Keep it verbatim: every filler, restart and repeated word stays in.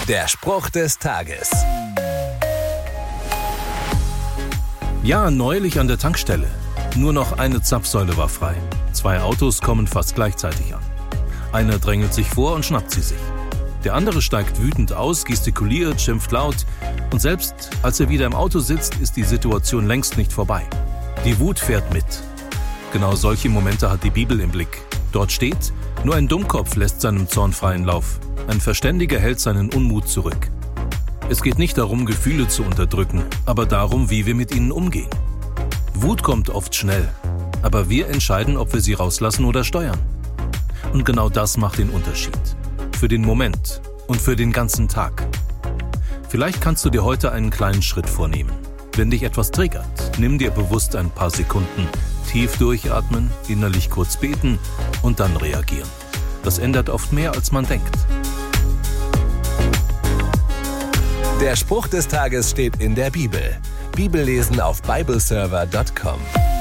Der Spruch des Tages. Ja, neulich an der Tankstelle. Nur noch eine Zapfsäule war frei. Zwei Autos kommen fast gleichzeitig an. Einer drängelt sich vor und schnappt sie sich. Der andere steigt wütend aus, gestikuliert, schimpft laut. Und selbst als er wieder im Auto sitzt, ist die Situation längst nicht vorbei. Die Wut fährt mit. Genau solche Momente hat die Bibel im Blick. Dort steht, nur ein Dummkopf lässt seinem Zorn freien Lauf. Ein Verständiger hält seinen Unmut zurück. Es geht nicht darum, Gefühle zu unterdrücken, aber darum, wie wir mit ihnen umgehen. Wut kommt oft schnell, aber wir entscheiden, ob wir sie rauslassen oder steuern. Und genau das macht den Unterschied. Für den Moment und für den ganzen Tag. Vielleicht kannst du dir heute einen kleinen Schritt vornehmen. Wenn dich etwas triggert, nimm dir bewusst ein paar Sekunden, tief durchatmen, innerlich kurz beten und dann reagieren. Das ändert oft mehr, als man denkt. Der Spruch des Tages steht in der Bibel. Bibellesen auf bibleserver punkt com.